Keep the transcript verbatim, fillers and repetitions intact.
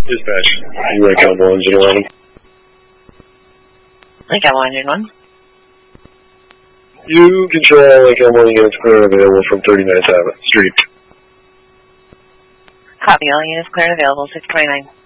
Dispatch, you Lake Elmo Engine eleven. Lake Elmo Engine one. You control all Lake Elmo units clear and available from thirty-ninth Avenue Street. Copy, all units clear and available, six twenty-nine.